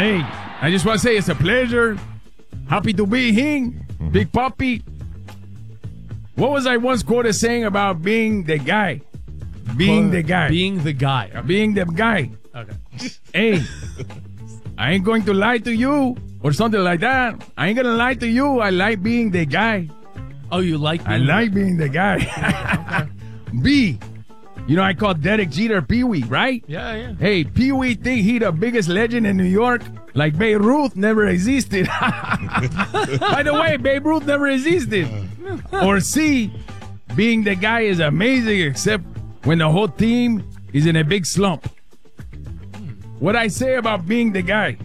Hey, I just want to say it's a pleasure. Happy to be here, Big Papi. What was I once quoted saying about being the guy? Being the guy. Being the guy. Okay. Being the guy. Okay. Hey, I ain't going to lie to you or something like that. I ain't going to lie to you. I like being the guy. Oh, you like being I like being the guy. Okay. B. You know, I call Derek Jeter Pee-wee, right? Yeah. Hey, Pee-wee think he the biggest legend in New York? Like Babe Ruth never existed. By the way, Babe Ruth never existed. Or C, being the guy is amazing except when the whole team is in a big slump. What I say about being the guy?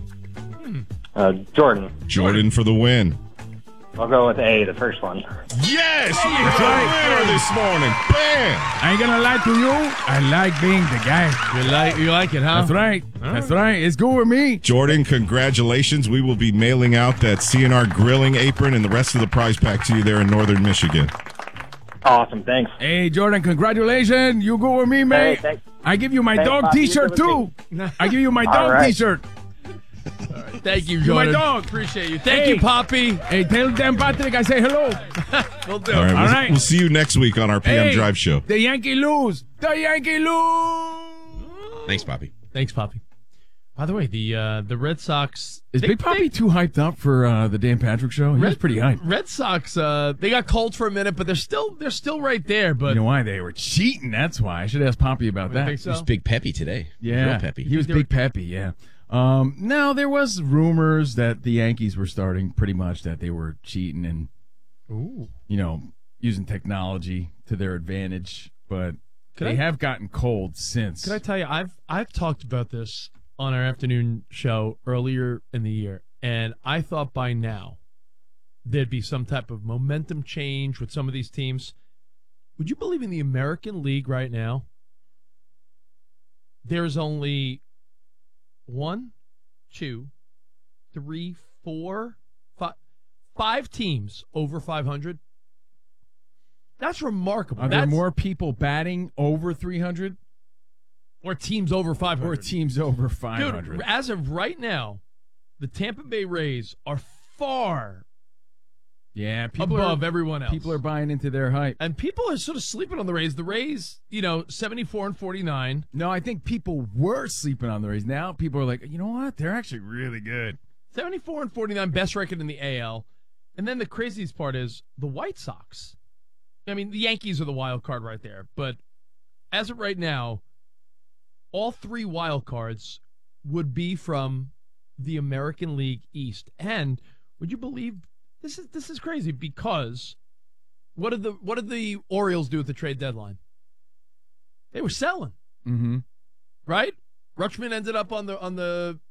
Jordan. Jordan for the win. I'll go with A, the first one. Yes! He's a winner this morning. Bam! I ain't gonna lie to you. I like being the guy. You like it, huh? That's right. That's right. It's good with me. Jordan, congratulations. We will be mailing out that CNR grilling apron and the rest of the prize pack to you there in northern Michigan. Awesome, thanks. Hey, Jordan, congratulations. You go with me, mate. Hey, thanks. I give you my Thanks, dog Pop. You t-shirt, go too. I give you my All dog right. t-shirt. Thank you, You're my Jordan. dog. Appreciate you. Thank Hey. you, Poppy. Hey, tell Dan Patrick I say hello. We'll do All it. right, All right. we'll see you next week on our PM Hey, Drive show. The Yankee lose. The Yankee lose. Thanks, Poppy. Thanks, Poppy. By the way, the Red Sox Is Big Poppy too hyped up for the Dan Patrick show? He was pretty hyped. Red Sox, they got cold for a minute, but they're still right there. But You know why? They were cheating. That's why. I should ask Poppy about You that. think so? He's Big Peppy today. Yeah, Real Peppy. he was Big Peppy, yeah. No, there was rumors that the Yankees were starting pretty much that they were cheating and, you know, using technology to their advantage, but they have gotten cold since. Can I tell you, I've talked about this on our afternoon show earlier in the year, and I thought by now there'd be some type of momentum change with some of these teams. Would you believe in the American League right now? There's only 1, 2, 3, 4, 5 teams over 500. That's remarkable. Are there more people batting over 300? Or teams over 500? Or teams over 500? Dude, as of right now, the Tampa Bay Rays are far above everyone else. People are buying into their hype. And people are sort of sleeping on the Rays. The Rays, 74-49. No, I think people were sleeping on the Rays. Now people are like, you know what? They're actually really good. 74-49, best record in the AL. And then the craziest part is the White Sox. I mean, the Yankees are the wild card right there. But as of right now, all 3 wild cards would be from the American League East. And would you believe this is crazy because what did the Orioles do at the trade deadline? They were selling. Mm-hmm. Right? Rutschman ended up on the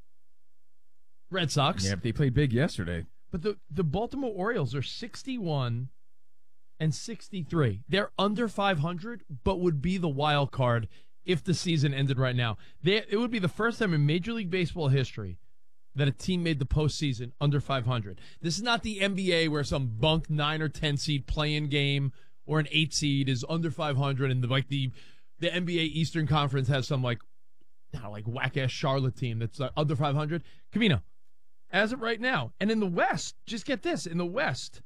Red Sox. Yeah, but they played big yesterday. But the Baltimore Orioles are 61 and 63. They're under 500, but would be the wild card if the season ended right now. It would be the first time in Major League Baseball history that a team made the postseason under 500. This is not the NBA where some bunk 9 or 10 seed play-in game or an 8 seed is under 500, and the NBA Eastern Conference has some whack-ass Charlotte team that's under 500. Camino, as of right now, and in the West, just get this, in the West,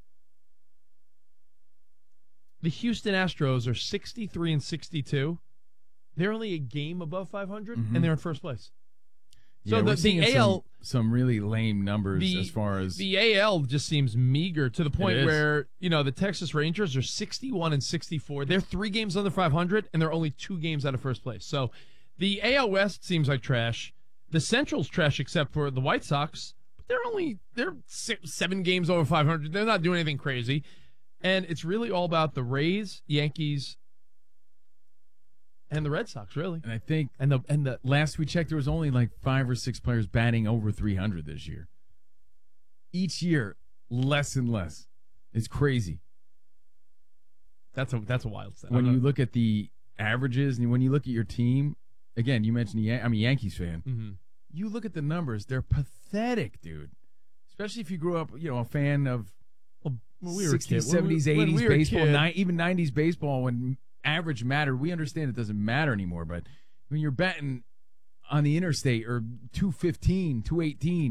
the Houston Astros are 63 and 62. They're only a game above 500, and they're in first place. So Yeah, the AL, some really lame numbers as far as the AL just seems meager to the point is. where the Texas Rangers are 61 and 64. They're 3 games under 500, and they're only 2 games out of first place. So the AL West seems like trash. The Central's trash except for the White Sox. They're 7 games over 500. They're not doing anything crazy, and it's really all about the Rays, Yankees, and the Red Sox, really. And I think and the last we checked, there was only like 5 or 6 players batting over 300 this year. Each year, less and less. It's crazy. That's a wild stat. When you look at the averages and when you look at your team, again, you mentioned I'm a Yankees fan. Mm-hmm. You look at the numbers; they're pathetic, dude. Especially if you grew up, a fan of when we were 60s, kids, 70s, when 80s we were baseball, kid. even 90s baseball when average mattered. We understand it doesn't matter anymore, but when you're betting on the interstate or 215, 218,